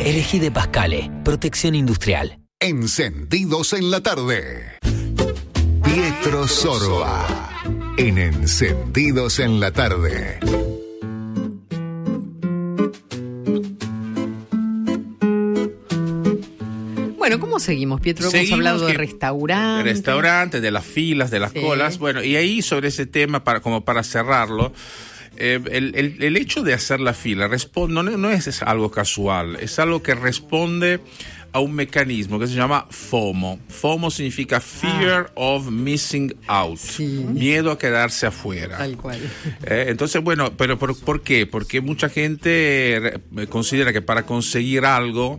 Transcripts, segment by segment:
Elegí de Pascale, protección industrial. Encendidos en la tarde. Pietro Sorba. En Encendidos en la tarde. Bueno, ¿cómo seguimos, Pietro? Hemos hablado de restaurantes. De restaurantes, de las filas, de las colas. Bueno, y ahí sobre ese tema, como para cerrarlo, el hecho de hacer la fila no es algo casual, es algo que responde a un mecanismo que se llama FOMO. FOMO significa Fear of Missing Out, miedo a quedarse afuera. Tal cual. Entonces, bueno, pero ¿por qué? Porque mucha gente considera que para conseguir algo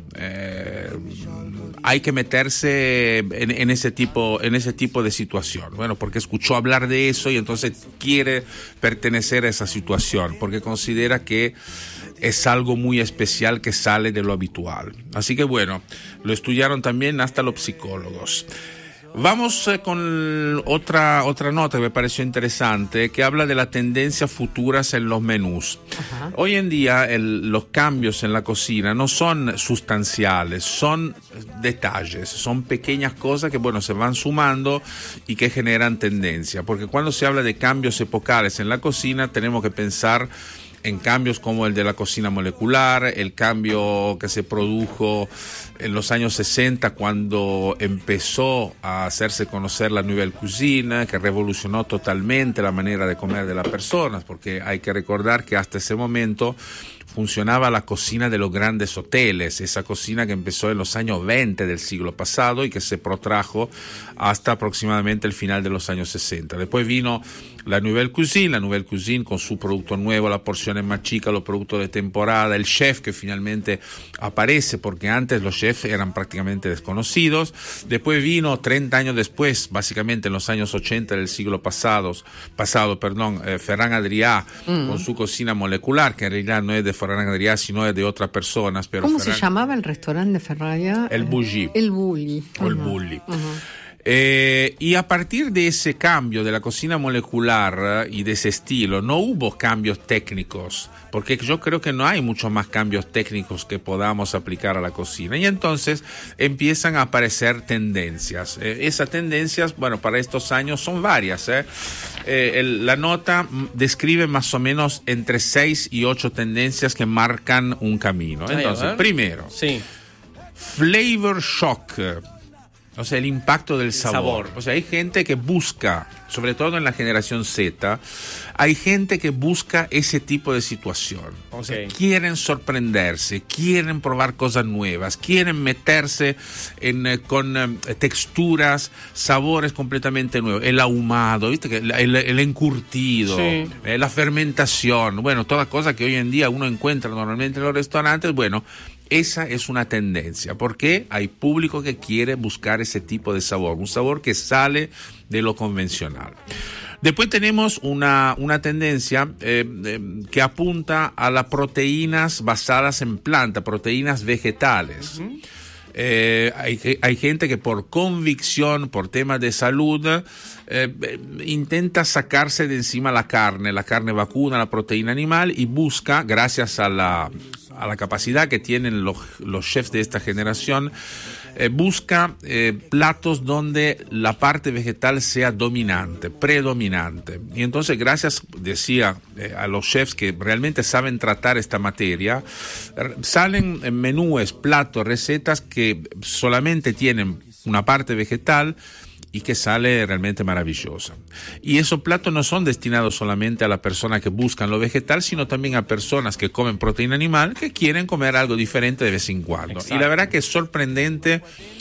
hay que meterse en ese tipo de situación. Bueno, porque escuchó hablar de eso y entonces quiere pertenecer a esa situación, porque considera que es algo muy especial que sale de lo habitual. Así que bueno, lo estudiaron también hasta los psicólogos. Vamos con otra nota que me pareció interesante, que habla de las tendencias futuras en los menús. Ajá. Hoy en día los cambios en la cocina no son sustanciales, son detalles, son pequeñas cosas que se van sumando y que generan tendencia. Porque cuando se habla de cambios epocales en la cocina, tenemos que pensar en cambios como el de la cocina molecular, el cambio que se produjo en los años 60 cuando empezó a hacerse conocer la Nouvelle Cuisine, que revolucionó totalmente la manera de comer de las personas, porque hay que recordar que hasta ese momento funcionaba la cocina de los grandes hoteles, esa cocina que empezó en los años 20 del siglo pasado y que se protrajo hasta aproximadamente el final de los años 60. Después vino la Nouvelle Cuisine con su producto nuevo, la porción más chica, los productos de temporada, el chef que finalmente aparece, porque antes los chefs eran prácticamente desconocidos. Después vino 30 años después, básicamente en los años 80 del siglo pasado, Ferran Adrià con su cocina molecular, que en realidad no es de Ferran Adrià, sino es de otras personas. Pero ¿Cómo se llamaba el restaurante de Ferran Adrià? El Bulli. El Bulli. O el Bulli. Y a partir de ese cambio de la cocina molecular y de ese estilo, no hubo cambios técnicos, porque yo creo que no hay muchos más cambios técnicos que podamos aplicar a la cocina. Y entonces empiezan a aparecer tendencias. Esas tendencias, para estos años son varias. La nota describe más o menos entre 6 y 8 tendencias que marcan un camino. Entonces, primero, flavor shock. O sea, el impacto del sabor. O sea, hay gente que busca, sobre todo en la generación Z, hay gente que busca ese tipo de situación. O sea, quieren sorprenderse, quieren probar cosas nuevas, quieren meterse con texturas, sabores completamente nuevos. El ahumado, ¿viste? El encurtido, la fermentación. Bueno, todas cosas que hoy en día uno encuentra normalmente en los restaurantes. Esa es una tendencia, porque hay público que quiere buscar ese tipo de sabor, un sabor que sale de lo convencional. Después tenemos una tendencia que apunta a las proteínas basadas en planta, proteínas vegetales. Hay gente que por convicción, por temas de salud, intenta sacarse de encima la carne vacuna, la proteína animal, y busca, gracias a la capacidad que tienen los chefs de esta generación, busca platos donde la parte vegetal sea predominante. Y entonces, gracias, decía, a los chefs que realmente saben tratar esta materia, salen menúes, platos, recetas que solamente tienen una parte vegetal y que sale realmente maravillosa. Y esos platos no son destinados solamente a las personas que buscan lo vegetal, sino también a personas que comen proteína animal, que quieren comer algo diferente de vez en cuando. Exacto. Y la verdad que es sorprendente.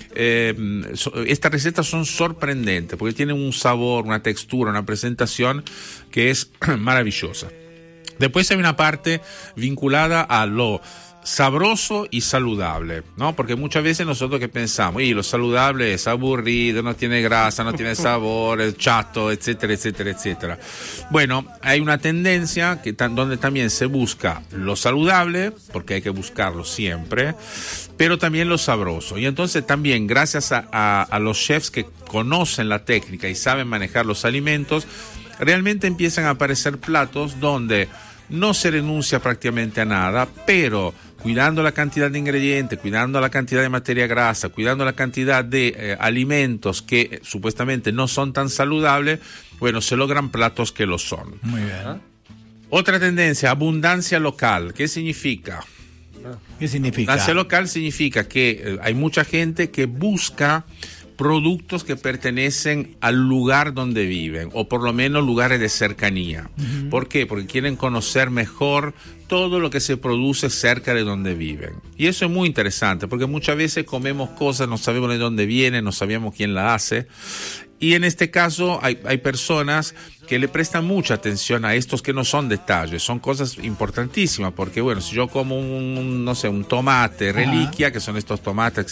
Estas recetas son sorprendentes porque tienen un sabor, una textura, una presentación que es maravillosa. Después hay una parte vinculada a lo sabroso y saludable, ¿no? Porque muchas veces nosotros que pensamos, lo saludable es aburrido, no tiene grasa, no tiene sabor, es chato, etcétera, etcétera, etcétera. Bueno, hay una tendencia donde también se busca lo saludable, porque hay que buscarlo siempre, pero también lo sabroso. Y entonces también, gracias a los chefs que conocen la técnica y saben manejar los alimentos, realmente empiezan a aparecer platos donde no se renuncia prácticamente a nada, pero cuidando la cantidad de ingredientes, cuidando la cantidad de materia grasa, cuidando la cantidad de alimentos que supuestamente no son tan saludables, bueno, se logran platos que lo son. Muy bien. Otra tendencia, abundancia local. ¿Qué significa? ¿Qué significa? Abundancia local significa que hay mucha gente que busca productos que pertenecen al lugar donde viven, o por lo menos lugares de cercanía. Uh-huh. ¿Por qué? Porque quieren conocer mejor todo lo que se produce cerca de donde viven. Y eso es muy interesante, porque muchas veces comemos cosas, no sabemos de dónde vienen, no sabemos quién la hace. Y en este caso hay personas que le prestan mucha atención a estos que no son detalles, son cosas importantísimas, porque bueno, si yo como un tomate reliquia, que son estos tomates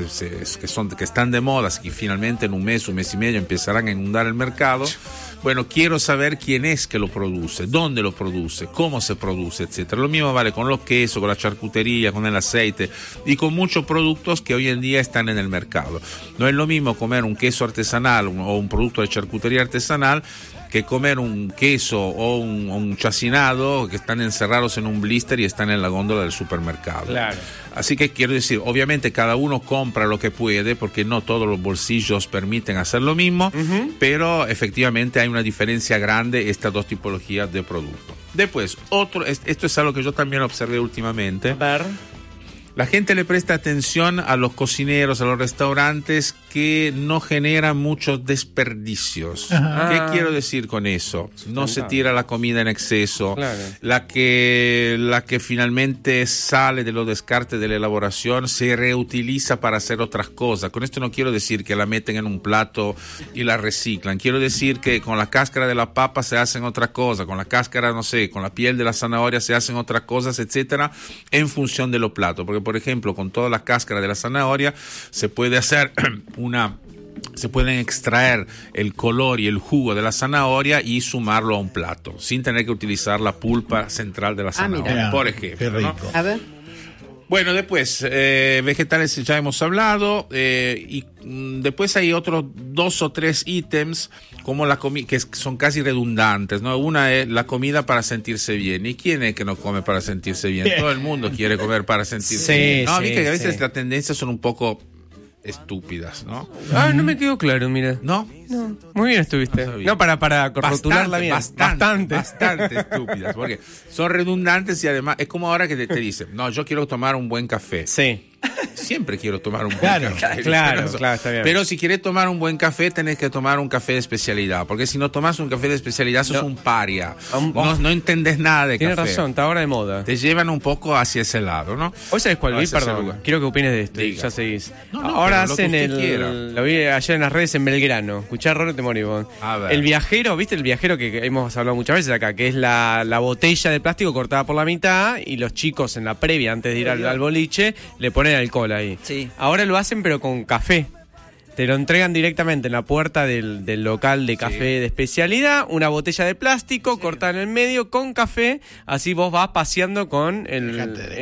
que están de moda, que finalmente en un mes y medio empezarán a inundar el mercado, bueno, quiero saber quién es que lo produce, dónde lo produce, cómo se produce, etcétera. Lo mismo vale con los quesos, con la charcutería, con el aceite y con muchos productos que hoy en día están en el mercado. No es lo mismo comer un queso artesanal o un producto de charcutería artesanal que comer un queso o un chacinado que están encerrados en un blister y están en la góndola del supermercado. Claro. Así que quiero decir, obviamente cada uno compra lo que puede, porque no todos los bolsillos permiten hacer lo mismo, uh-huh, pero efectivamente hay una diferencia grande estas dos tipologías de productos. Después, esto es algo que yo también observé últimamente. La gente le presta atención a los cocineros, a los restaurantes que no generan muchos desperdicios. Ajá. ¿Qué quiero decir con eso? No se tira la comida en exceso. Claro. La que finalmente sale de los descartes de la elaboración se reutiliza para hacer otras cosas. Con esto no quiero decir que la meten en un plato y la reciclan. Quiero decir que con la cáscara de la papa se hacen otras cosas, con la cáscara, no sé, con la piel de la zanahoria se hacen otras cosas, etcétera, en función de los platos. Porque por ejemplo, con toda la cáscara de la zanahoria se puede hacer se pueden extraer el color y el jugo de la zanahoria y sumarlo a un plato, sin tener que utilizar la pulpa central de la zanahoria, por ejemplo. ¿No? A ver. Bueno, después, vegetales ya hemos hablado, y después hay otros 2 o 3 ítems como la comida, que son casi redundantes, ¿no? Una es la comida para sentirse bien. ¿Y quién es que no come para sentirse bien? Todo el mundo quiere comer para sentirse bien. No, viste que a veces las tendencias son un poco estúpidas, ¿no? No me quedó claro, mira. ¿No? No. Muy bien estuviste. No, para rotularla bien. Bastante estúpidas, porque son redundantes y además es como ahora que te dicen, no, yo quiero tomar un buen café. Sí. Siempre quiero tomar un buen café. Claro, está bien. Pero si quieres tomar un buen café, tenés que tomar un café de especialidad. Porque si no tomas un café de especialidad, sos un paria. No entendés nada de Tienes café. Tienes razón, está ahora de moda. Te llevan un poco hacia ese lado, ¿no? ¿Hoy sabés cuál vi? Perdón, quiero que opines de esto. Diga. Ya seguís. Ahora hacen lo vi ayer en las redes en Belgrano. Escuchá, Roro, te morí vos. El viajero, ¿viste? El viajero que hemos hablado muchas veces acá, que es la botella de plástico cortada por la mitad y los chicos en la previa, antes de ir al boliche, le ponen alcohol ahí. Sí. Ahora lo hacen pero con café. Te lo entregan directamente en la puerta del local de café de especialidad, una botella de plástico cortada en el medio con café, así vos vas paseando con el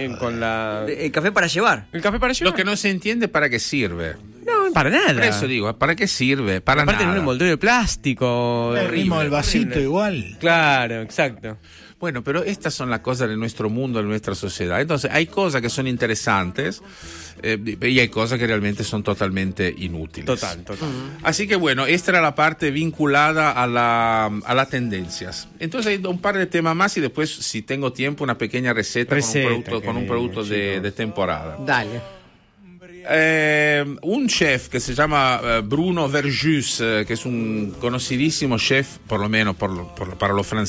café para llevar. El café para llevar. Lo que no se entiende para qué sirve. No, para nada. Por eso digo, ¿para qué sirve? Para aparte nada. En un envoltorio de plástico. El mismo el vasito igual. Claro, exacto. Bueno, pero estas son las cosas de nuestro mundo, de nuestra sociedad. Entonces, hay cosas que son interesantes y hay cosas que realmente son totalmente inútiles. Total. Así que bueno, esta era la parte vinculada a las tendencias. Entonces hay un par de temas más y después, si tengo tiempo, una pequeña receta con un producto de temporada. Dale. Un chef que se llama Bruno Verjus, que es un conocidísimo chef, por lo menos para los franceses,